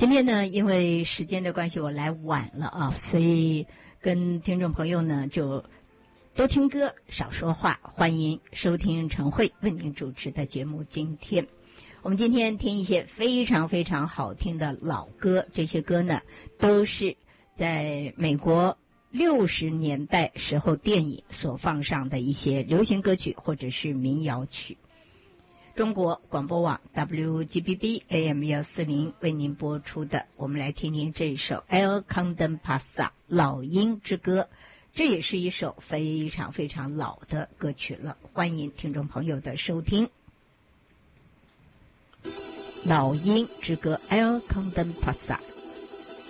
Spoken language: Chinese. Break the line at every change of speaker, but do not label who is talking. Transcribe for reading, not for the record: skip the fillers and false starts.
今天呢，因为时间的关系，我来晚了啊，所以跟听众朋友呢就多听歌，少说话。欢迎收听陈慧为您主持的节目。我们今天听一些非常非常好听的老歌，这些歌呢都是在美国60年代时候电影所放上的一些流行歌曲或者是民谣曲。中国广播网 WGBB AM 140为您播出的，我们来听听这首 El Condon Pasa 老鹰之歌，这也是一首非常非常老的歌曲了，欢迎听众朋友的收听。老鹰之歌 El Condon Pasa。